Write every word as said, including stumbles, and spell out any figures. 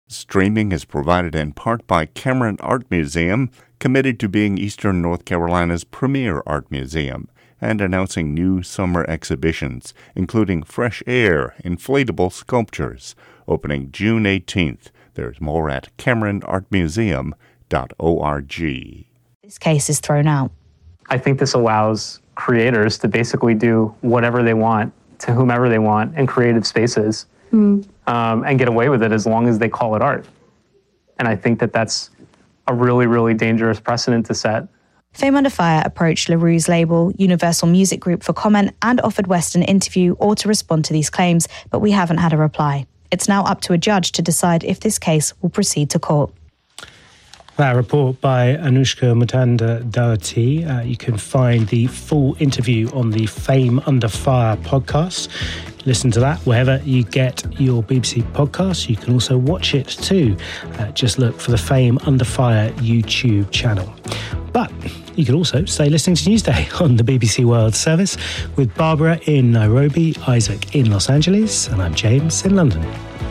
Streaming is provided in part by Cameron Art Museum, committed to being Eastern North Carolina's premier art museum, and announcing new summer exhibitions, including Fresh Air Inflatable Sculptures, opening June eighteenth. There's more at cameron art museum dot org. This case is thrown out. I think this allows creators to basically do whatever they want to whomever they want in creative spaces mm. um, and get away with it as long as they call it art. And I think that that's a really, really dangerous precedent to set. Fame Under Fire approached LaRue's label, Universal Music Group, for comment and offered West an interview or to respond to these claims, but we haven't had a reply. It's now up to a judge to decide if this case will proceed to court. That report by Anushka Mutanda-Dawati. Uh, you can find the full interview on the Fame Under Fire podcast. Listen to that wherever you get your B B C podcasts. You can also watch it too. Uh, just look for the Fame Under Fire YouTube channel. But you can also stay listening to Newsday on the B B C World Service with Barbara in Nairobi, Isaac in Los Angeles, and I'm James in London.